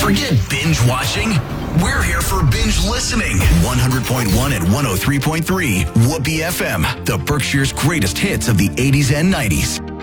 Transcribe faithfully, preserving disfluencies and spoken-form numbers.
Forget binge watching. We're here for binge listening. one hundred point one and one oh three point three Whoopee F M, the Berkshire's greatest hits of the eighties and nineties.